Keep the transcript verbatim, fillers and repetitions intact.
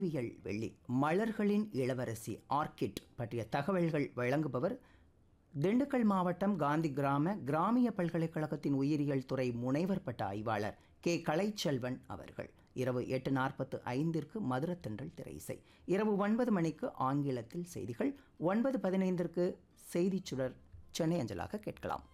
அறிவியல் வெள்ளி மலர்களின் இளவரசி ஆர்கிட் பற்றிய தகவல்கள் வழங்குபவர் திண்டுக்கல் மாவட்டம் காந்தி கிராம கிராமிய பல்கலைக்கழகத்தின் உயிரியல் துறை முனைவர் பட்ட ஆய்வாளர் கே கலைச்செல்வன் அவர்கள். இரவு எட்டு நாற்பத்து ஐந்திற்கு மதுரத்தன்றல் திரையிசை, இரவு ஒன்பது மணிக்கு ஆங்கிலத்தில் செய்திகள், ஒன்பது பதினைந்திற்கு செய்திச் சுடர் சென்னை அஞ்சலாக கேட்கலாம்.